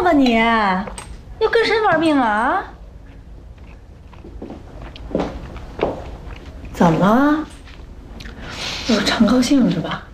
吧你？要跟谁玩命啊？怎么了？又是常高兴是吧？